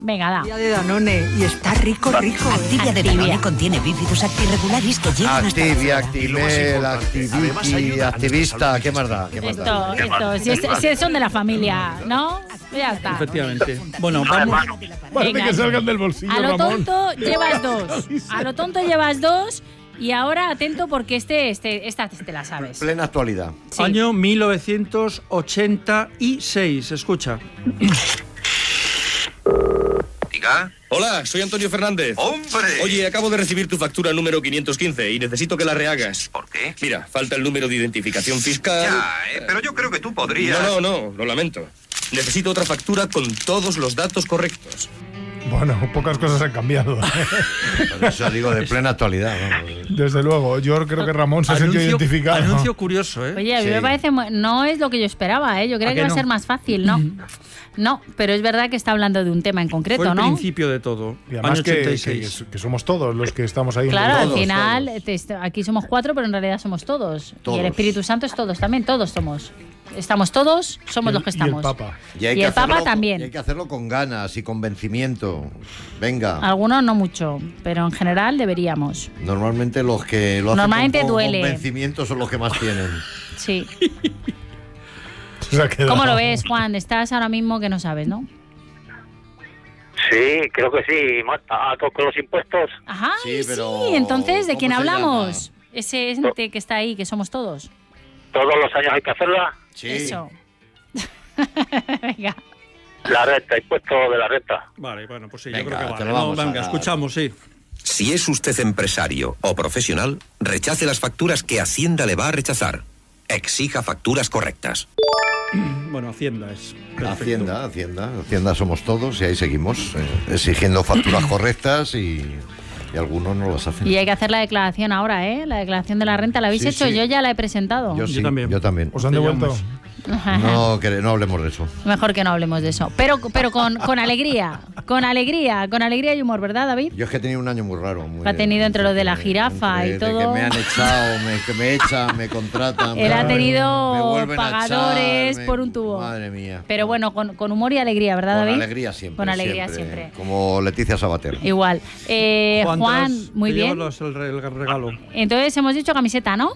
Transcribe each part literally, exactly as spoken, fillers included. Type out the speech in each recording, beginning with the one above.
Venga, da. Activia de Danone y está rico, rico. Activia de Danone contiene bífidos actirregularis que llegan hasta Activia, la célula. Actimel, Activiti, Activista, ¿qué más da? ¿Qué más da? Esto, esto, si, es- si son de la familia, ¿no? Ya está. Efectivamente. Bueno, vamos. Parece Venga. que salgan del bolsillo, A lo Ramón. tonto llevas dos. A lo tonto llevas dos. Y ahora atento porque este, este, esta te la sabes. Plena actualidad. Sí. Año mil novecientos ochenta y seis. Escucha. Diga. Hola, soy Antonio Fernández. ¡Hombre! Oye, acabo de recibir tu factura número quinientos quince y necesito que la rehagas. ¿Por qué? Mira, falta el número de identificación fiscal. Ya, eh, pero yo creo que tú podrías... No, no, no, lo lamento. Necesito otra factura con todos los datos correctos. Bueno, pocas cosas han cambiado. Por eso digo de plena actualidad. Vamos. Desde luego, yo creo que Ramón se ha sentido identificado. Anuncio curioso, ¿eh? Oye, a mí Sí. me parece... mu- No es lo que yo esperaba, ¿eh? Yo creía ¿A que que iba a no? ser más fácil, ¿no? No, pero es verdad que está hablando de un tema en concreto, Fue el ¿no? principio de todo. Y además Año que, ochenta y que- seis. que somos todos los que estamos ahí. Claro, involucrados. al Todos, final, todos. te- est- aquí somos cuatro, pero en realidad somos todos. Todos. Y el Espíritu Santo es todos también, todos somos. Estamos todos, somos Y el- los que y el estamos. Papa. Y, hay Y que el Papa hacerlo- también. y hay que hacerlo con ganas y convencimiento. Venga. Algunos no mucho, pero en general deberíamos. Normalmente los que lo hacen Normalmente con, con duele. convencimiento son los que más tienen. Sí. Se ha quedado. ¿Cómo lo ves, Juan? Estás ahora mismo que no sabes, ¿no? Sí, creo que sí, Marta. Ah, con con los impuestos. Ajá, Sí, sí, pero entonces, ¿de ¿cómo quién se hablamos? Ese ente que está ahí, que somos todos. Todos los años hay que hacerla. Sí. Eso. Venga. La renta, impuesto de la renta. Vale, bueno, pues sí, Venga, yo creo que te vale. lo No, vamos a venga, dar. escuchamos, sí. Si es usted empresario o profesional, rechace las facturas que Hacienda le va a rechazar. Exija facturas correctas. Bueno, Hacienda es. perfecto. Hacienda, Hacienda. Hacienda somos todos y ahí seguimos eh, exigiendo facturas correctas y, y algunos no las hacen. Y hay que hacer la declaración ahora, ¿eh? La declaración de la renta, ¿la habéis Sí, hecho? sí. Yo ya la he presentado. Yo Yo sí, también. yo también. ¿Os han devuelto? No, que, no hablemos de eso. Mejor que no hablemos de eso. Pero, pero con, con alegría, con alegría, con alegría y humor, ¿verdad, David? Yo es que he tenido un año muy raro. Muy, Ha tenido entre lo de la jirafa entre y de todo. Que me han echado, me, que me echan, me contratan. Él ha me- tenido me vuelven a pagadores echar, me- por un tubo. Madre mía. Pero bueno, con, con humor y alegría, ¿verdad, Con David? alegría siempre. Con alegría siempre. Como Leticia Sabater. Igual. Eh, Juan, tras- muy te bien. llevas el, re- el regalo. Entonces hemos dicho camiseta, ¿no?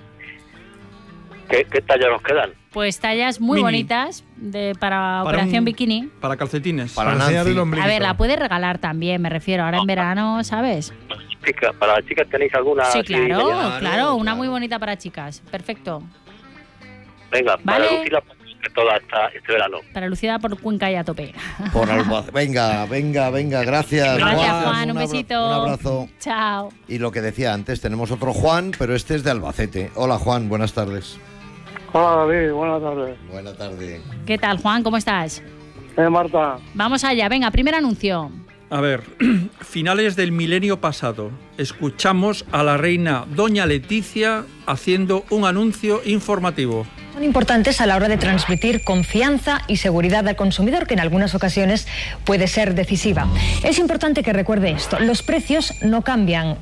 ¿Qué, qué tallas nos quedan? Pues tallas muy Mini. bonitas de, para, Para Operación un- Bikini. Para calcetines. Para Para enseñar Nancy. el ombliguito. A ver, la puedes regalar también, me refiero. Ahora en verano, ¿sabes? Chica, ¿para las chicas tenéis alguna? Sí, así claro, que ya- claro, claro, una claro. muy bonita para chicas. Perfecto. Venga, Vale. para lucirla que toda esta, este verano. Para lucida por Cuenca y a tope. Por Albacete. Venga, venga, venga, gracias. Gracias, Juan, un abra- besito. Un abrazo. Chao. Y lo que decía antes, tenemos otro Juan, pero este es de Albacete. Hola Juan, buenas tardes. Hola, David, buenas tardes. Buenas tardes. ¿Qué tal, Juan? ¿Cómo estás? Eh, Marta. Vamos allá, venga, primer anuncio. A ver, finales del milenio pasado, escuchamos a la reina Doña Leticia haciendo un anuncio informativo. Son importantes a la hora de transmitir confianza y seguridad al consumidor, que en algunas ocasiones puede ser decisiva. Es importante que recuerde esto: los precios no cambian.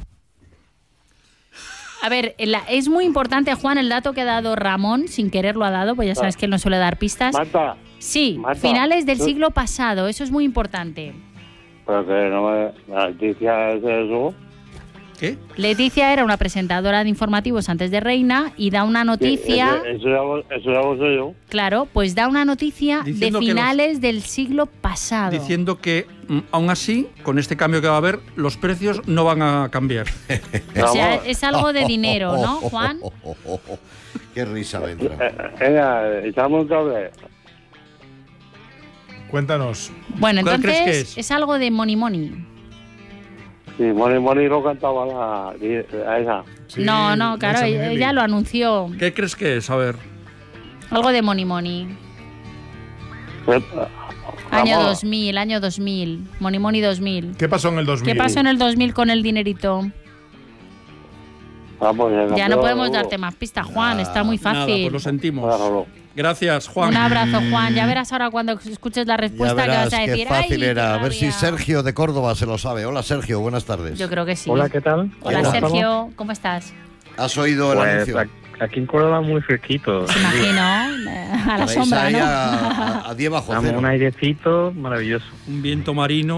A ver, la- es muy importante, Juan, el dato que ha dado Ramón, sin querer lo ha dado, pues ya sabes que él no suele dar pistas. Marta, Sí, Marta, finales del tú- siglo pasado, eso es muy importante. pero que no me... La noticia es eso. ¿Qué? Leticia era una presentadora de informativos antes de reina y da una noticia, Eso, eso, ya lo- eso ya lo sé yo. claro, pues da una noticia de Diciendo que los- finales del siglo pasado. Diciendo que, mm, aún así, con este cambio que va a haber, los precios no van a cambiar. O sea, Vamos. es algo de dinero, ¿no, Juan? Qué risa me entra. Eh, Venga, echamos un cable. Cuéntanos. Bueno, ¿Cuál entonces crees es? que es? algo de money money. Sí, Moni Moni lo cantaba la, a esa. Sí, no, no, claro, Elsa ella, Minnelli. ella lo anunció. ¿Qué crees que es? A ver. Algo de money money. Año Vamos. dos mil, año dos mil. Money money dos mil. ¿Qué pasó en el dos mil? ¿Qué pasó en el dos mil con el dinerito? Vamos, venga, Ya no pero- podemos darte más pistas, Juan, está muy Nada, fácil. pues lo sentimos. Déjalo. Gracias, Juan. Un abrazo, Juan. Ya verás ahora cuando escuches la Ya respuesta que verás vas a qué decir. fácil "Ay, era. qué A ver si rabia". Sergio de Córdoba se lo sabe. Hola Sergio, buenas tardes. Yo creo que sí. Hola, ¿qué tal? Hola, Hola. Sergio, ¿cómo estás? ¿Has oído el Pues, anuncio? ac- Aquí en Córdoba muy fresquito. Me imagino, a la Estaréis sombra, ahí ¿no? a, a diez bajo Damos cero. un airecito maravilloso. Un viento marino